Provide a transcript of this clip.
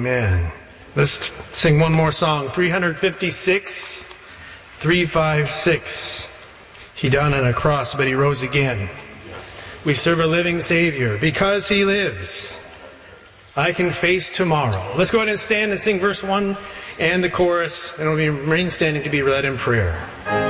Amen. Let's sing one more song. 356, 356. He died on a cross, but he rose again. We serve a living Savior. Because he lives, I can face tomorrow. Let's go ahead and stand and sing verse 1 and the chorus, and we'll remain standing to be led in prayer.